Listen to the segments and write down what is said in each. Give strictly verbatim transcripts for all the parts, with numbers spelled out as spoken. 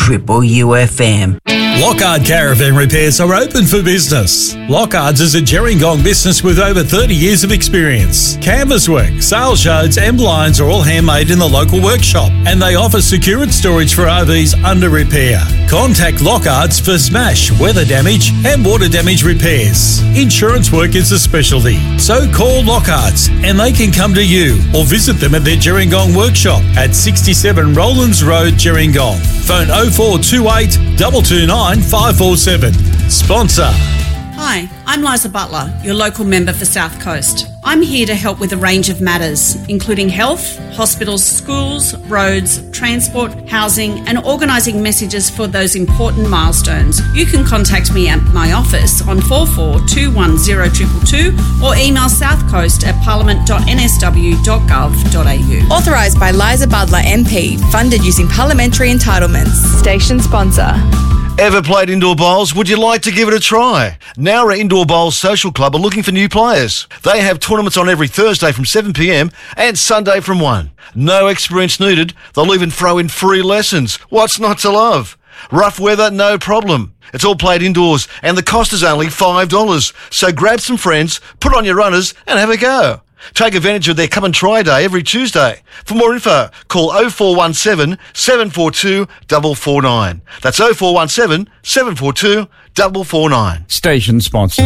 Triple U F M. Lockhart Caravan Repairs are open for business. Lockhart's is a Gerringong business with over thirty years of experience. Canvas work, sail shades and blinds are all handmade in the local workshop, and they offer secured storage for R Vs under repair. Contact Lockhart's for smash, weather damage and water damage repairs. Insurance work is a specialty, so call Lockhart's and they can come to you or visit them at their Gerringong workshop at sixty-seven Rowlands Road, Gerringong. Phone oh four two eight, two two nine, five four seven. Sponsor. Hi, I'm Liza Butler, your local member for South Coast. I'm here to help with a range of matters, including health, hospitals, schools, roads, transport, housing, and organising messages for those important milestones. You can contact me at my office on four four two one zero two two two or email southcoast at parliament dot n s w dot gov dot a u. Authorised by Liza Butler M P, funded using parliamentary entitlements. Station sponsor. Ever played indoor bowls? Would you like to give it a try? Nowra Indoor Bowls Social Club are looking for new players. They have tournaments on every Thursday from seven p m and Sunday from one. No experience needed. They'll even throw in free lessons. What's not to love? Rough weather, no problem. It's all played indoors and the cost is only five dollars. So grab some friends, put on your runners and have a go. Take advantage of their Come and Try Day every Tuesday. For more info, call oh four one seven, seven four two, four four nine. That's oh four one seven, seven four two, four four nine. Station sponsor.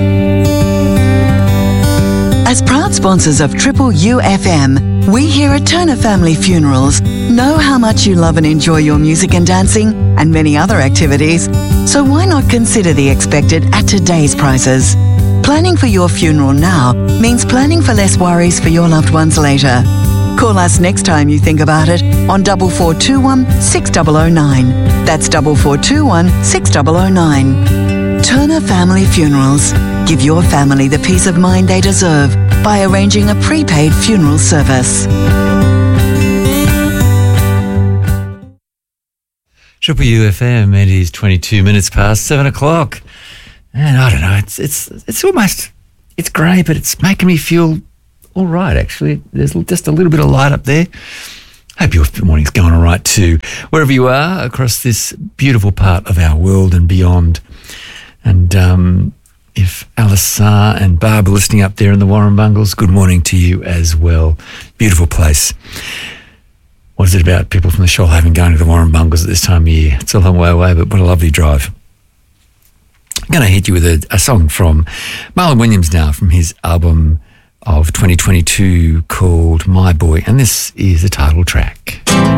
As proud sponsors of Triple U F M, we here at Turner Family Funerals know how much you love and enjoy your music and dancing and many other activities. So why not consider the expected at today's prices? Planning for your funeral now means planning for less worries for your loved ones later. Call us next time you think about it on four four two one, six zero zero nine. That's four four two one, six zero zero nine. Turner Family Funerals. Give your family the peace of mind they deserve by arranging a prepaid funeral service. Triple U F M, it is twenty-two minutes past seven o'clock. And I don't know, it's it's it's almost, it's grey, but it's making me feel all right, actually. There's just a little bit of light up there. Hope your morning's going all right too, wherever you are across this beautiful part of our world and beyond. And um, if Alice uh, and Barb are listening up there in the Warrumbungles, good morning to you as well. Beautiful place. What is it about people from the Shoalhaven going to the Warrumbungles at this time of year? It's a long way away, but what a lovely drive. I'm going to hit you with a, a song from Marlon Williams now, from his album of twenty twenty-two called My Boy, and this is the title track.